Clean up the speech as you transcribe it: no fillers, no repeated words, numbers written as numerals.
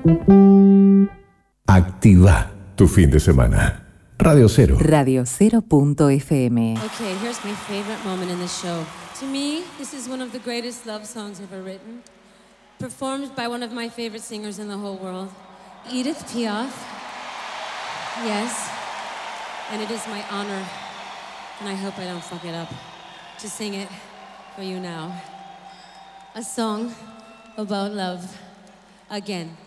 Activa tu fin de semana. Radio Cero. Radio Cero.fm. Okay, here's my favorite moment in the show. To me, this is one of the greatest love songs ever written, performed by one of my favorite singers in the whole world, Edith Piaf. Yes, and it is my honor, and I hope I don't fuck it up, to sing it for you now. A song about love again.